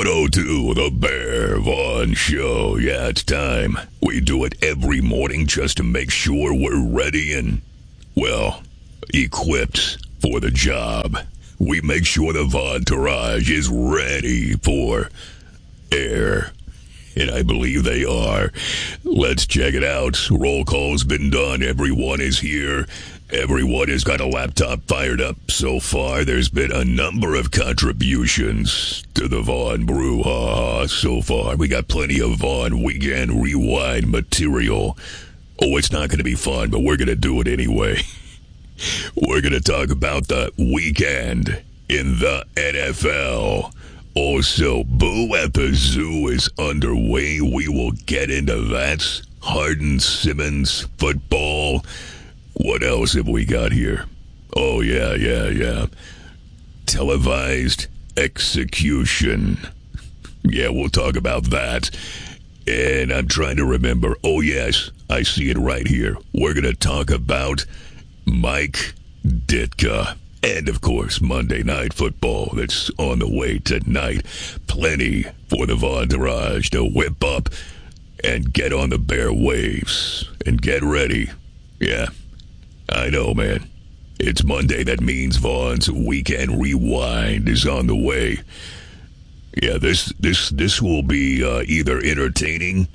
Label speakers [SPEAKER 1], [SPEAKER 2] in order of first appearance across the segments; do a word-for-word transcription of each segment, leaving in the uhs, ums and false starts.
[SPEAKER 1] one oh two, The Bear Vaughn Show. Yeah, it's time. We do it every morning just to make sure we're ready and, well, equipped for the job. We make sure the Vontourage is ready for air. And I believe they are. Let's check it out. Roll call's been done. Everyone is here. Everyone has got a laptop fired up. So far, there's been a number of contributions to the Vaughn Brouhaha. So far, we got plenty of Vaughn Weekend Rewind material. Oh, it's not going to be fun, but we're going to do it anyway. We're going to talk about the weekend in the N F L. Also, Boo at the Zoo is underway. We will get into that. Harden Simmons football. What else have we got here? Oh, yeah, yeah, yeah. Televised execution. Yeah, we'll talk about that. And I'm trying to remember. Oh, yes, I see it right here. We're going to talk about Mike Ditka. And, of course, Monday Night Football that's on the way tonight. Plenty for the Vontourage to whip up and get on the bear waves and get ready. Yeah, I know, man. It's Monday. That means Vaughn's Weekend Rewind is on the way. Yeah, this this this will be uh, either entertaining,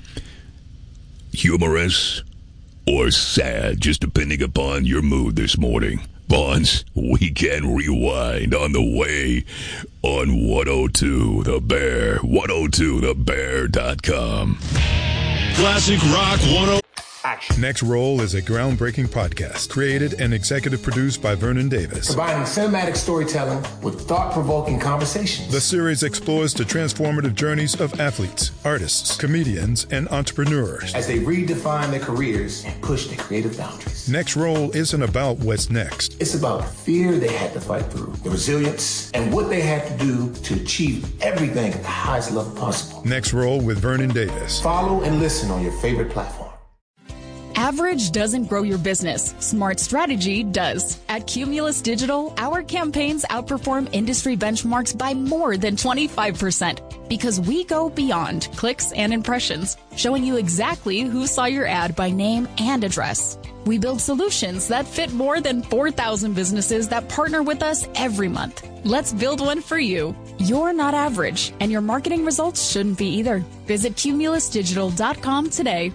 [SPEAKER 1] humorous, or sad, just depending upon your mood this morning. Vaughn's Weekend Rewind on the way on one oh two The Bear, one oh two the bear dot com.
[SPEAKER 2] Classic Rock one oh two.
[SPEAKER 3] Action. Next Roll is a groundbreaking podcast created and executive produced by Vernon Davis.
[SPEAKER 4] Combining cinematic storytelling with thought-provoking conversations.
[SPEAKER 3] The series explores the transformative journeys of athletes, artists, comedians, and entrepreneurs
[SPEAKER 4] as they redefine their careers and push their creative boundaries.
[SPEAKER 3] Next Roll isn't about what's next.
[SPEAKER 4] It's about the fear they had to fight through, the resilience, and what they had to do to achieve everything at the highest level possible.
[SPEAKER 3] Next Roll with Vernon Davis.
[SPEAKER 4] Follow and listen on your favorite platform.
[SPEAKER 5] Average doesn't grow your business. Smart strategy does. At Cumulus Digital, our campaigns outperform industry benchmarks by more than twenty-five percent because we go beyond clicks and impressions, showing you exactly who saw your ad by name and address. We build solutions that fit more than four thousand businesses that partner with us every month. Let's build one for you. You're not average, and your marketing results shouldn't be either. Visit cumulus digital dot com today.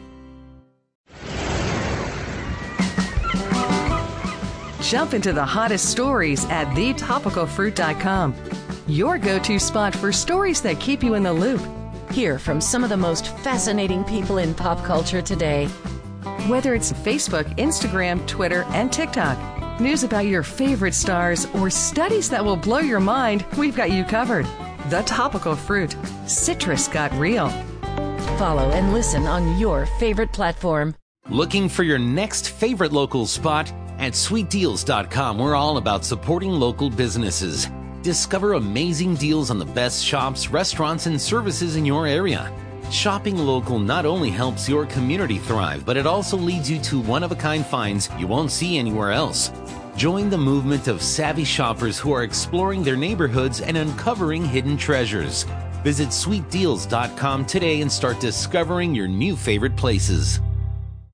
[SPEAKER 6] Jump into the hottest stories at the topical fruit dot com. Your go-to spot for stories that keep you in the loop.
[SPEAKER 7] Hear from some of the most fascinating people in pop culture today.
[SPEAKER 6] Whether it's Facebook, Instagram, Twitter, and TikTok, news about your favorite stars, or studies that will blow your mind, we've got you covered. The Topical Fruit. Citrus got real.
[SPEAKER 7] Follow and listen on your favorite platform.
[SPEAKER 8] Looking for your next favorite local spot? At sweet deals dot com, we're all about supporting local businesses. Discover amazing deals on the best shops, restaurants, and services in your area. Shopping local not only helps your community thrive, but it also leads you to one-of-a-kind finds you won't see anywhere else. Join the movement of savvy shoppers who are exploring their neighborhoods and uncovering hidden treasures. Visit sweet deals dot com today and start discovering your new favorite places.